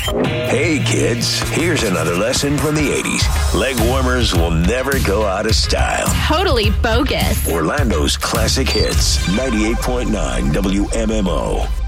Hey kids, here's another lesson from the 80s. Leg warmers will never go out of style. Totally bogus. Orlando's classic hits, 98.9 WMMO.